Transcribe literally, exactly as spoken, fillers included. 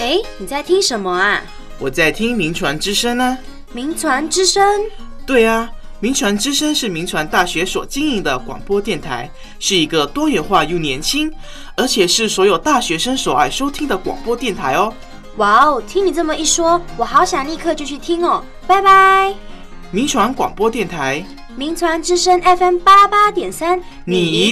哎，你在听什么啊？ 我在听民传之声啊。 民传之声？ 对啊，民传之声是民传大学所经营的广播电台，是一个多元化又年轻，而且是所有大学生所爱收听的广播电台哦。 哇哦，听你这么一说，我好想立刻就去听哦。拜拜。 民传广播电台， 民传之声 F M 八八点三， 你一